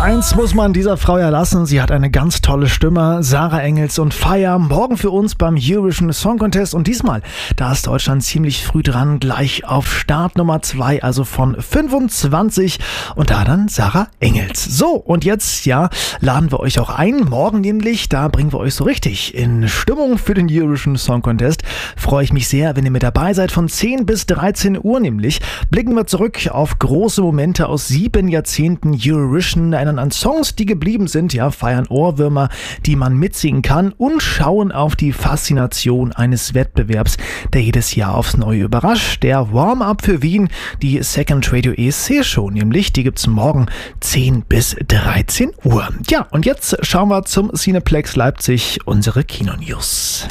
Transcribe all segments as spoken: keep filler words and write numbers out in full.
Eins muss man dieser Frau ja lassen, sie hat eine ganz tolle Stimme. Sarah Engels und Fire morgen für uns beim Eurovision Song Contest. Und diesmal, da ist Deutschland ziemlich früh dran, gleich auf Start Nummer zwei, also von fünfundzwanzig. Und da dann Sarah Engels. So, und jetzt, ja, laden wir euch auch ein. Morgen nämlich, da bringen wir euch so richtig in Stimmung für den Eurovision Song Contest. Freue ich mich sehr, wenn ihr mit dabei seid. Von zehn bis dreizehn Uhr nämlich blicken wir zurück auf große Momente aus sieben Jahrzehnten Eurovision, erinnern an Songs, die geblieben sind, ja, feiern Ohrwürmer, die man mitsingen kann und schauen auf die Faszination eines Wettbewerbs, der jedes Jahr aufs Neue überrascht. Der Warm-Up für Wien, die Second Radio E S C Show nämlich, die gibt's morgen zehn bis dreizehn Uhr. Ja, und jetzt schauen wir zum Cineplex Leipzig, unsere Kino-News.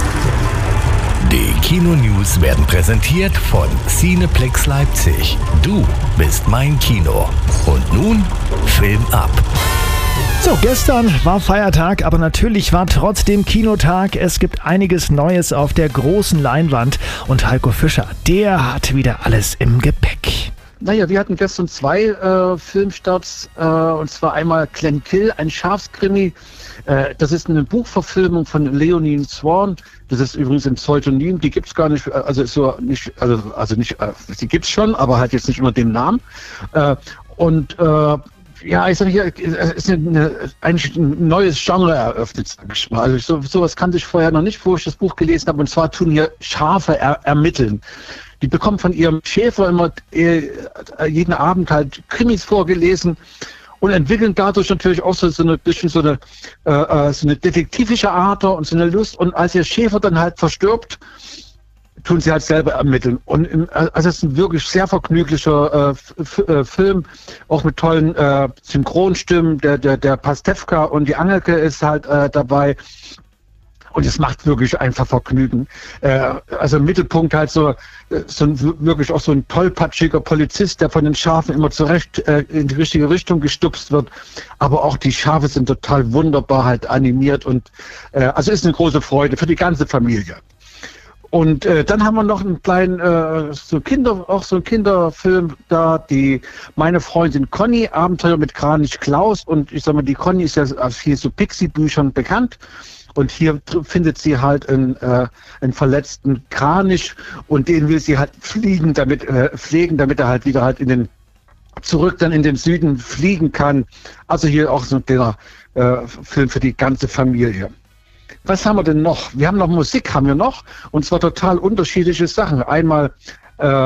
Die Kino-News werden präsentiert von Cineplex Leipzig. Du bist mein Kino. Und nun Film ab. So, gestern war Feiertag, aber natürlich war trotzdem Kinotag. Es gibt einiges Neues auf der großen Leinwand. Und Heiko Fischer, der hat wieder alles im Gepäck. Naja, wir hatten gestern zwei äh, Filmstarts, äh, und zwar einmal Glenkill, ein Schafskrimi. Äh, das ist eine Buchverfilmung von Leonie Swan. Das ist übrigens ein Pseudonym, die gibt's gar nicht, also ist so nicht, also, also nicht, äh, die gibt's schon, aber halt jetzt nicht unter dem Namen. Äh, und äh, ja, ich sage hier, es ist eine, eigentlich ein neues Genre eröffnet, sag ich mal. Also so, sowas kannte ich vorher noch nicht, wo ich das Buch gelesen habe. Und zwar tun hier Schafe er, ermitteln. Die bekommen von ihrem Schäfer immer äh, jeden Abend halt Krimis vorgelesen und entwickeln dadurch natürlich auch so, so ein bisschen so eine, äh, so eine detektivische Ader und so eine Lust. Und als ihr Schäfer dann halt verstirbt, tun sie halt selber ermitteln. Und im, also es ist ein wirklich sehr vergnüglicher äh, F- äh, Film, auch mit tollen äh, Synchronstimmen. Der, der, der Pastewka und die Angelke ist halt äh, dabei. Und es macht wirklich einfach Vergnügen. Äh, also im Mittelpunkt halt so, so ein, wirklich auch so ein tollpatschiger Polizist, der von den Schafen immer zurecht äh, in die richtige Richtung gestupst wird. Aber auch die Schafe sind total wunderbar halt animiert. Und äh, also ist eine große Freude für die ganze Familie. Und äh, dann haben wir noch einen kleinen, äh, so Kinder, auch so einen Kinderfilm da, die Meine Freundin Conny, Abenteuer mit Kranich Klaus. Und ich sag mal, die Conny ist ja aus viel so Pixie-Büchern bekannt. Und hier findet sie halt einen, äh, einen verletzten Kranich und den will sie halt fliegen, damit, äh, pflegen, damit er halt wieder halt in den, zurück dann in den Süden fliegen kann. Also hier auch so ein kleiner äh, Film für die ganze Familie. Was haben wir denn noch? Wir haben noch Musik, haben wir noch, und zwar total unterschiedliche Sachen. Einmal äh,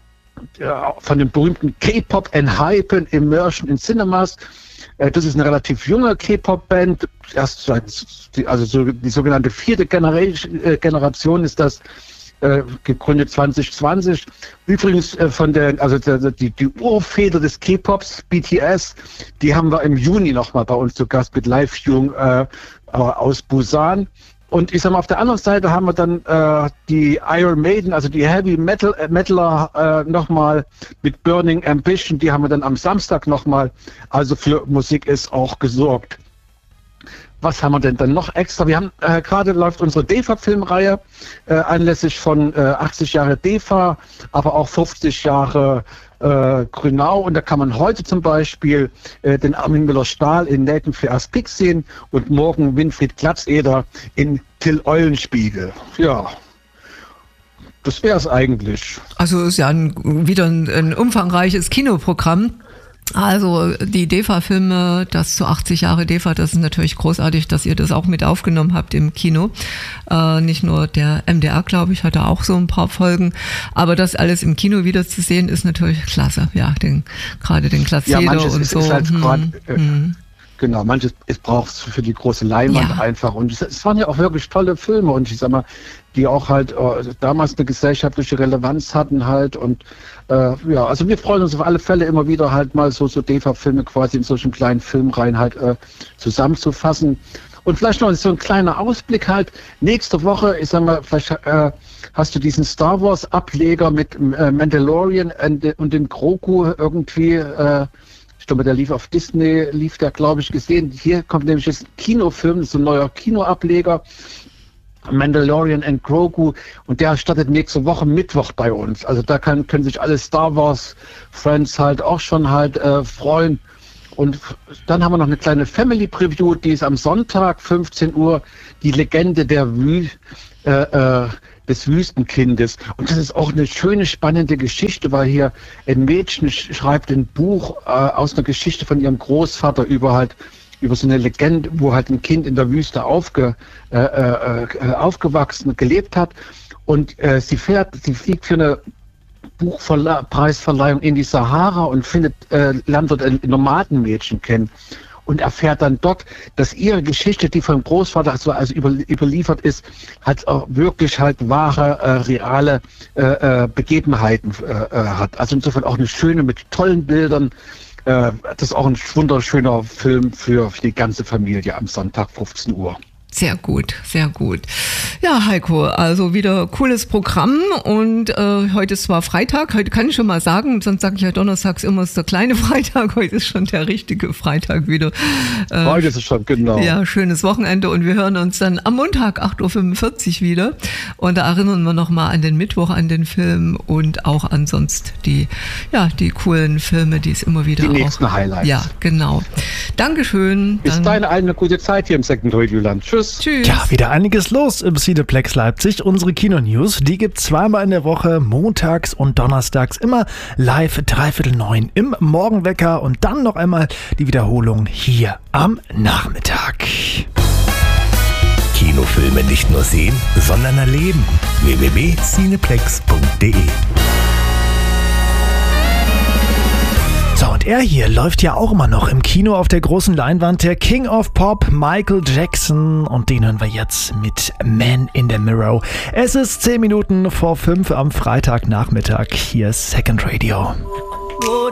von dem berühmten K-Pop Enhypen Immersion in Cinemas. Äh, das ist eine relativ junge K-Pop-Band. Erst seit, also so die sogenannte vierte Generation, äh, Generation ist das, äh, gegründet zwanzig zwanzig. Übrigens äh, von der, also der, die, die Urväter des K-Pops, B T S, die haben wir im Juni nochmal bei uns zu Gast mit Live-Viewing äh, aus Busan. Und ich sag mal, auf der anderen Seite haben wir dann äh, die Iron Maiden, also die Heavy Metal äh, Metaler äh, nochmal mit Burning Ambition, die haben wir dann am Samstag nochmal. Also für Musik ist auch gesorgt. Was haben wir denn dann noch extra? Wir haben äh, gerade läuft unsere D E F A-Filmreihe äh, anlässlich von äh, achtzig Jahre D E F A, aber auch fünfzig Jahre äh, Grünau. Und da kann man heute zum Beispiel äh, den Armin Müller-Stahl in Nathan für Aspik sehen und morgen Winfried Glatzeder in Till Eulenspiegel. Ja, das wäre es eigentlich. Also ist ja ein, wieder ein, ein umfangreiches Kinoprogramm. Also die D E F A-Filme, das zu achtzig Jahre D E F A, das ist natürlich großartig, dass ihr das auch mit aufgenommen habt im Kino. Äh, nicht nur der M D R, glaube ich, hatte auch so ein paar Folgen, aber das alles im Kino wieder zu sehen, ist natürlich klasse. Ja, den, gerade den Glatzeder ja, und ist, so. Ist halt hm, grad, äh, hm. Genau, manches braucht es für die große Leinwand Ja. einfach. Und es, es waren ja auch wirklich tolle Filme und ich sag mal, die auch halt äh, damals eine gesellschaftliche Relevanz hatten halt. Und äh, ja, also wir freuen uns auf alle Fälle immer wieder halt mal so, so D E F A-Filme quasi in solchen kleinen Filmreihen halt äh, zusammenzufassen. Und vielleicht noch so ein kleiner Ausblick halt. Nächste Woche, ich sag mal, vielleicht äh, hast du diesen Star Wars Ableger mit äh, Mandalorian und, und dem Grogu irgendwie, äh, ich glaube, der lief auf Disney, lief der, glaube ich, gesehen. Hier kommt nämlich jetzt ein Kinofilm, das ist ein neuer Kinoableger. Mandalorian and Grogu, und der startet nächste Woche Mittwoch bei uns. Also da kann, können sich alle Star Wars Friends halt auch schon halt äh, freuen. Und dann haben wir noch eine kleine Family Preview, die ist am Sonntag, fünfzehn Uhr, die Legende der Wü äh, äh, des Wüstenkindes. Und das ist auch eine schöne, spannende Geschichte, weil hier ein Mädchen schreibt ein Buch äh, aus einer Geschichte von ihrem Großvater über halt über so eine Legende, wo halt ein Kind in der Wüste aufge, äh, äh, aufgewachsen, gelebt hat. Und äh, sie fährt, sie fliegt für eine Buchpreisverleihung in die Sahara und findet, äh, lernt dort ein Nomadenmädchen kennen und erfährt dann dort, dass ihre Geschichte, die vom Großvater also, also über, überliefert ist, halt auch wirklich halt wahre, äh, reale äh, Begebenheiten äh, hat. Also insofern auch eine schöne, mit tollen Bildern. Äh, das ist auch ein wunderschöner Film für, für die ganze Familie am Sonntag, fünfzehn Uhr. Sehr gut, sehr gut. Ja, Heiko, also wieder cooles Programm und äh, heute ist zwar Freitag, heute kann ich schon mal sagen, sonst sage ich ja donnerstags immer, ist der kleine Freitag, heute ist schon der richtige Freitag wieder. Äh, heute ist es schon, genau. Ja, schönes Wochenende und wir hören uns dann am Montag acht Uhr fünfundvierzig wieder und da erinnern wir nochmal an den Mittwoch, an den Film und auch ansonsten die, ja, die coolen Filme, die es immer wieder Die auch, nächsten Highlights. Ja, genau. Dankeschön. Bis dahin eine gute Zeit hier im Second Radio-Land. Tschüss. Tschüss. Ja, wieder einiges los im Cineplex Leipzig. Unsere Kino-News, die gibt's zweimal in der Woche, montags und donnerstags, immer live dreiviertel neun im Morgenwecker und dann noch einmal die Wiederholung hier am Nachmittag. Kinofilme nicht nur sehen, sondern erleben. w w w punkt cineplex punkt de So, und er hier läuft ja auch immer noch im Kino auf der großen Leinwand, der King of Pop, Michael Jackson. Und den hören wir jetzt mit Man in the Mirror. Es ist zehn Minuten vor fünf am Freitagnachmittag. Hier ist Second Radio.